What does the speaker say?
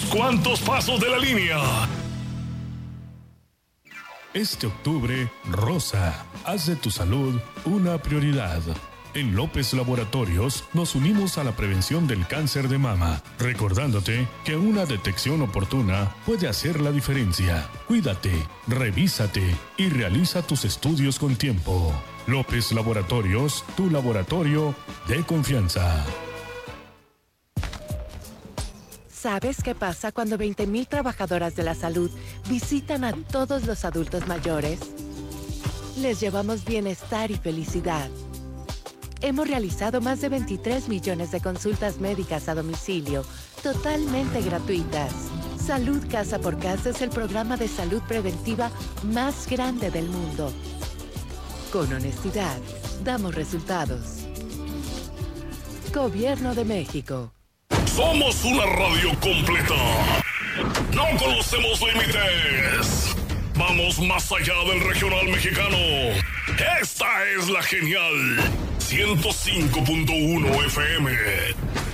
cuantos pasos de la línea. Este octubre, rosa, haz de tu salud una prioridad. En López Laboratorios nos unimos a la prevención del cáncer de mama, recordándote que una detección oportuna puede hacer la diferencia. Cuídate, revísate y realiza tus estudios con tiempo. López Laboratorios, tu laboratorio de confianza. ¿Sabes qué pasa cuando 20,000 trabajadoras de la salud visitan a todos los adultos mayores? Les llevamos bienestar y felicidad. Hemos realizado más de 23 millones de consultas médicas a domicilio, totalmente gratuitas. Salud Casa por Casa es el programa de salud preventiva más grande del mundo. Con honestidad, damos resultados. Gobierno de México. Somos una radio completa. No conocemos límites. Vamos más allá del regional mexicano. Esta es la genial 105.1 FM.